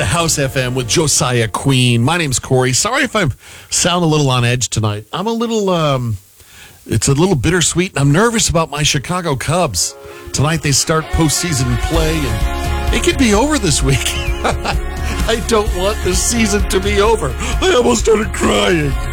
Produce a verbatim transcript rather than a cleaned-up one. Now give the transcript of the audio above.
the House F M with Josiah Queen. My name's Corey. Sorry if I sound a little on edge tonight. I'm a little, um, it's a little bittersweet, and I'm nervous about my Chicago Cubs. Tonight they start postseason play, and it could be over this week. I don't want the season to be over. I almost started crying.